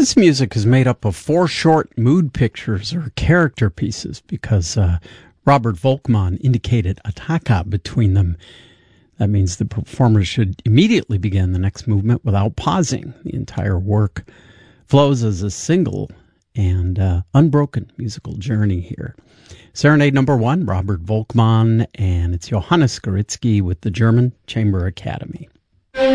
This music is made up of 4 short mood pictures or character pieces because Robert Volkmann indicated attacca between them. That means the performers should immediately begin the next movement without pausing. The entire work flows as a single and unbroken musical journey here. Serenade number 1, Robert Volkmann, and it's Johannes Skoritsky with the German Chamber Academy.